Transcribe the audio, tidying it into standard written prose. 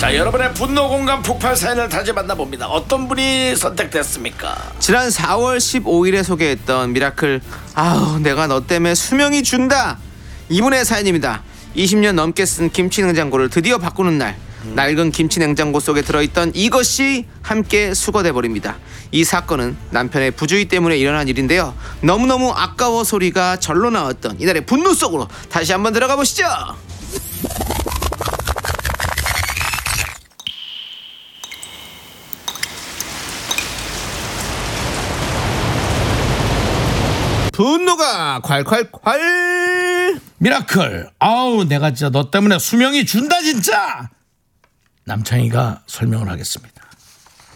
자, 여러분의 분노 공감 폭발 사연을 다시 만나봅니다. 어떤 분이 선택됐습니까? 지난 4월 15일에 소개했던 미라클 아우 내가 너 때문에 수명이 준다 이분의 사연입니다. 20년 넘게 쓴 김치 냉장고를 드디어 바꾸는 날, 낡은 김치 냉장고 속에 들어있던 이것이 함께 수거돼 버립니다. 이 사건은 남편의 부주의 때문에 일어난 일인데요. 너무너무 아까워 소리가 절로 나왔던 이날의 분노 속으로 다시 한번 들어가 보시죠. 분노가 콸콸콸. 미라클, 아우 내가 진짜 너 때문에 수명이 준다 진짜. 남창희가 설명을 하겠습니다.